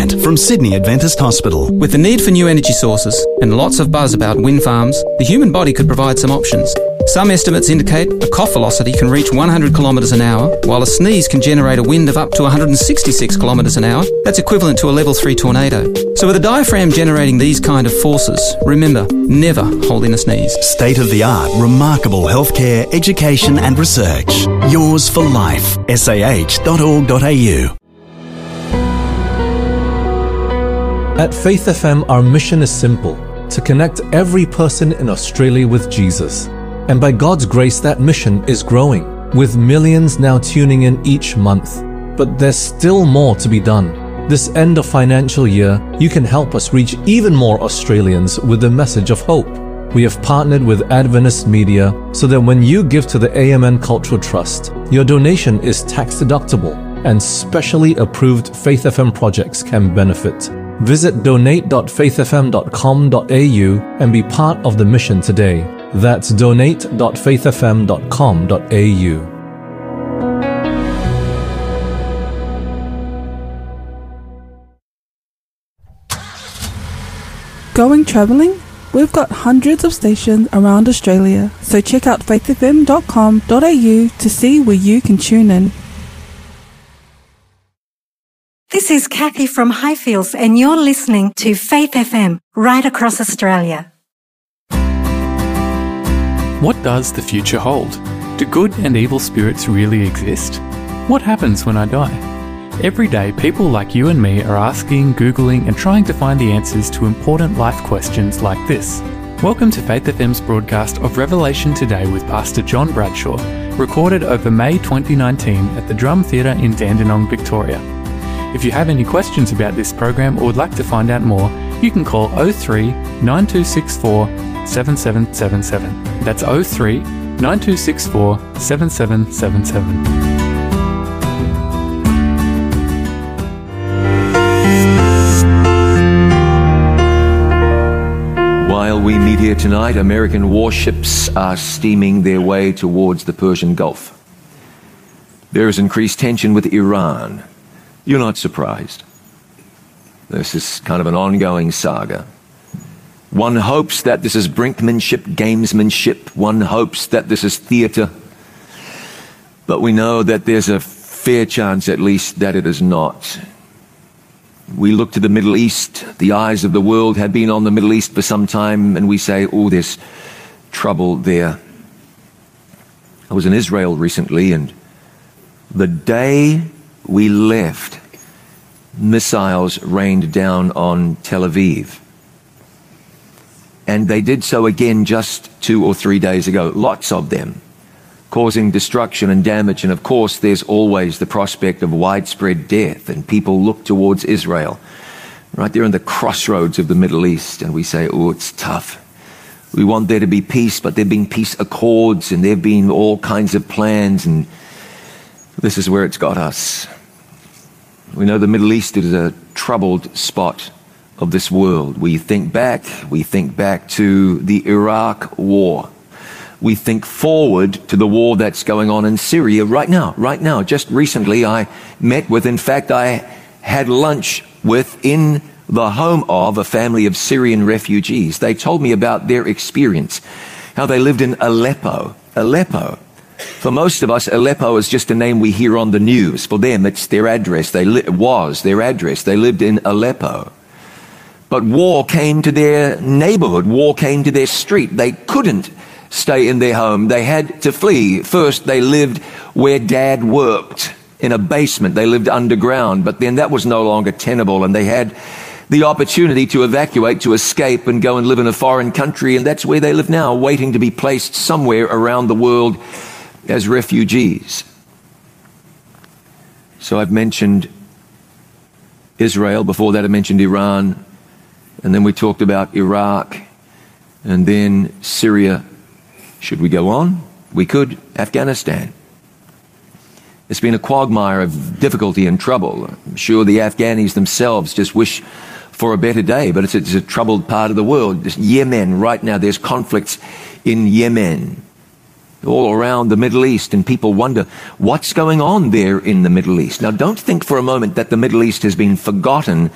Grant from Sydney Adventist Hospital. With the need for new energy sources and lots of buzz about wind farms, the human body could provide some options. Some estimates indicate a cough velocity can reach 100 kilometres an hour, while a sneeze can generate a wind of up to 166 kilometres an hour. That's equivalent to a level 3 tornado. So with a diaphragm generating these kind of forces, remember, never hold in a sneeze. State-of-the-art, remarkable healthcare, education and research. Yours for life. sah.org.au. At Faith FM, our mission is simple: to connect every person in Australia with Jesus. And by God's grace, that mission is growing, with millions now tuning in each month. But there's still more to be done. This end of financial year, you can help us reach even more Australians with the message of hope. We have partnered with Adventist Media so that when you give to the AMN Cultural Trust, your donation is tax deductible and specially approved Faith FM projects can benefit. Visit donate.faithfm.com.au and be part of the mission today. That's donate.faithfm.com.au. Going travelling? We've got hundreds of stations around Australia, so check out faithfm.com.au to see where you can tune in. This is Kathy from Highfields, and you're listening to Faith FM right across Australia. What does the future hold? Do good and evil spirits really exist? What happens when I die? Every day, people like you and me are asking, Googling, and trying to find the answers to important life questions like this. Welcome to Faith FM's broadcast of Revelation Today with Pastor John Bradshaw, recorded over May 2019 at the Drum Theatre in Dandenong, Victoria. If you have any questions about this program or would like to find out more, you can call 03 9264 7777. That's 03 9264 7777. While we meet here tonight, American warships are steaming their way towards the Persian Gulf. There is increased tension with Iran. You're not surprised. This is kind of an ongoing saga. One hopes that this is brinkmanship, gamesmanship. One hopes that this is theatre. But we know that there's a fair chance, at least, that it is not. We look to the Middle East. The eyes of the world have been on the Middle East for some time, and we say, oh, there's trouble there. I was in Israel recently, and the day we left, missiles rained down on Tel Aviv. And they did so again just 2 or 3 days ago, lots of them, causing destruction and damage. And of course, there's always the prospect of widespread death, and people look towards Israel, right there in the crossroads of the Middle East, and we say, oh, it's tough. We want there to be peace, but there have been peace accords, and there have been all kinds of plans, and this is where it's got us. We know the Middle East is a troubled spot of this world. We think back to the Iraq War. We think forward to the war that's going on in Syria right now. Just recently I had lunch with, in the home of, a family of Syrian refugees. They told me about their experience, how they lived in Aleppo. For most of us, Aleppo is just a name we hear on the news. For them, it's their address. It was their address. They lived in Aleppo. But war came to their neighborhood. War came to their street. They couldn't stay in their home. They had to flee. First, they lived where Dad worked, in a basement. They lived underground. But then that was no longer tenable, and they had the opportunity to evacuate, to escape, and go and live in a foreign country. And that's where they live now, waiting to be placed somewhere around the world as refugees. So I've mentioned Israel. Before that, I mentioned Iran. And then we talked about Iraq. And then Syria. Should we go on? We could. Afghanistan. It's been a quagmire of difficulty and trouble. I'm sure the Afghanis themselves just wish for a better day, but it's a troubled part of the world. Just Yemen right now, there's conflicts in Yemen, all around the Middle East, and people wonder what's going on there in the Middle East. Now, don't think for a moment that the Middle East has been forgotten